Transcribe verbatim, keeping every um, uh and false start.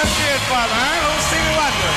Let's hear it for the Earl Stevie Wonder.